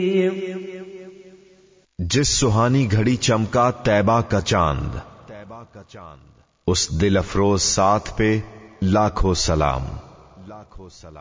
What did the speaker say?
जिस सुहानी घड़ी चमका तैबा का चांद, उस दिल अफरोज साथ पे लाखों सलाम।